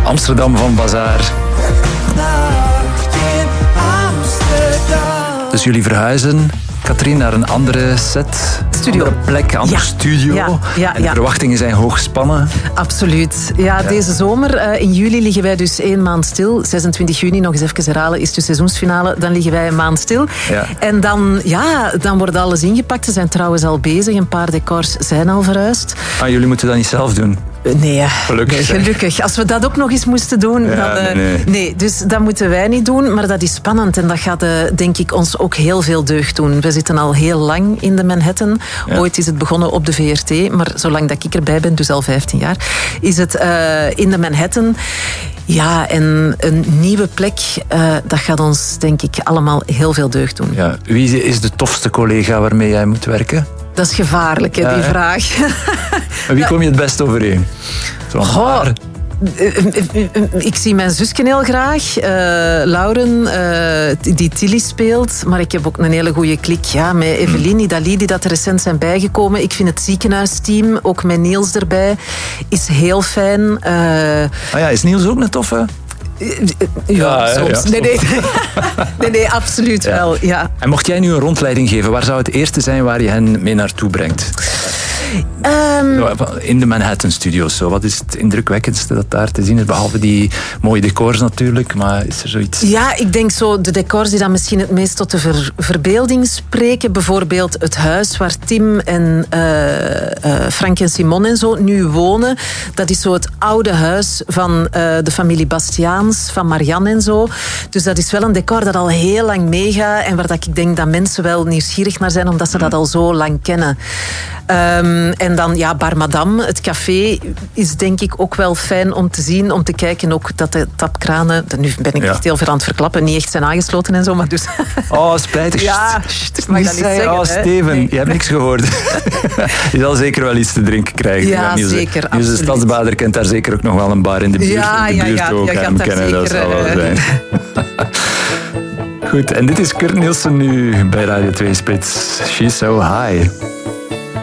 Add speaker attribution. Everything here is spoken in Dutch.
Speaker 1: Amsterdam van Bazaar. Dus jullie verhuizen, Katrien, naar een andere set,
Speaker 2: studio.
Speaker 1: Andere plek, andere studio. En de verwachtingen zijn hoog gespannen.
Speaker 2: Absoluut. Ja, deze zomer, in juli, liggen wij dus 1 maand stil. 26 juni, nog eens even herhalen, is de seizoensfinale. Dan liggen wij 1 maand stil. Ja. En dan wordt alles ingepakt. Ze zijn trouwens al bezig. Een paar decors zijn al verhuisd.
Speaker 1: Ah, jullie moeten dat niet zelf doen?
Speaker 2: Nee,
Speaker 1: gelukkig.
Speaker 2: Nee, gelukkig. Als we dat ook nog eens moesten doen... Nee, dus dat moeten wij niet doen. Maar dat is spannend en dat gaat, denk ik, ons ook heel veel deugd doen. We zitten al heel lang in de Manhattan. Ja. Ooit is het begonnen op de VRT, maar zolang dat ik erbij ben, dus al 15 jaar, is het in de Manhattan. Ja, en een nieuwe plek, dat gaat ons, denk ik, allemaal heel veel deugd doen.
Speaker 1: Ja. Wie is de tofste collega waarmee jij moet werken?
Speaker 2: Dat is gevaarlijk, hè, die vraag.
Speaker 1: Maar wie kom je het best overeen?
Speaker 2: Ik zie mijn zusje heel graag. Lauren, die Tilly speelt. Maar ik heb ook een hele goede klik met Evelien, Idali, die dat er recent zijn bijgekomen. Ik vind het ziekenhuisteam, ook met Niels erbij, is heel fijn.
Speaker 1: Is Niels ook een toffe?
Speaker 2: Ja, soms. Ja. Nee, absoluut wel. Ja.
Speaker 1: En mocht jij nu een rondleiding geven, waar zou het eerste zijn waar je hen mee naartoe brengt? In de Manhattan Studios. Wat is het indrukwekkendste dat daar te zien is? Behalve die mooie decors natuurlijk, maar is er zoiets?
Speaker 2: Ja, ik denk zo de decors die dan misschien het meest tot de verbeelding spreken. Bijvoorbeeld het huis waar Tim en Frank en Simon en zo nu wonen. Dat is zo het oude huis van de familie Bastiaans, van Marianne en zo. Dus dat is wel een decor dat al heel lang meegaat en waar dat ik denk dat mensen wel nieuwsgierig naar zijn, omdat ze dat al zo lang kennen. En dan, Bar Madame, het café, is denk ik ook wel fijn om te zien, om te kijken ook dat de tapkranen, nu ben ik echt heel veel aan het verklappen, niet echt zijn aangesloten en zo, maar dus...
Speaker 1: Oh, spijtig.
Speaker 2: Ja, ik mag dat niet zeggen.
Speaker 1: Oh, Steven, je hebt niks gehoord. Je zal zeker wel iets te drinken krijgen.
Speaker 2: Ja, zeker,
Speaker 1: absoluut. Dus de Stadsbader kent daar zeker ook nog wel een bar in de buurt. Ook hem kennen, dat zal wel zijn. Goed, en dit is Kurt Nielsen nu bij Radio 2 Spits. She's So High.